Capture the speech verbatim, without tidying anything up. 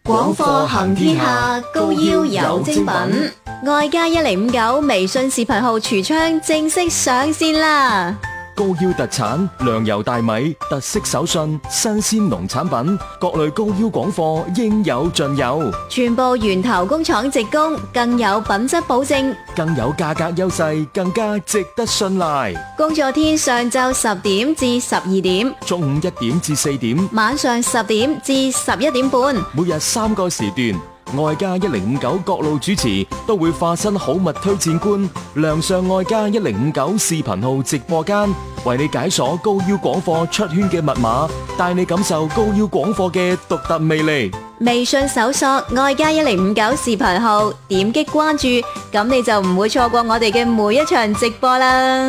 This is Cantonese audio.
廣貨行天下，高腰有精品。愛家一零五九微信視頻號櫥窗正式上線啦！ 高腰特產糧油大米、特色手信、新鮮農產品，各類高腰廣貨應有盡有， 全部源頭工廠直供，更有品質保證， 更有價格優勢，更加值得信賴。 工作天上晝十點至十二點， 中午一點至四點， 晚上十點至十一點半， 每日三個時段。愛家一零五九各路主持都會化身好物推薦官，亮相愛家一零五九視頻號直播間，為你解鎖高腰廣貨出圈嘅密碼，帶你感受高腰廣貨嘅獨特魅力。 微信搜索愛家一零五九視頻號，點擊關注，咁你就唔會錯過我哋嘅每一場直播啦。